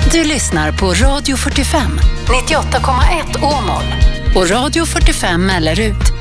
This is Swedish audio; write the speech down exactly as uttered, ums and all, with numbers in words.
Du lyssnar på Radio fyrtiofem, nittioåtta komma ett Åmål och Radio fyrtiofem Mellerud.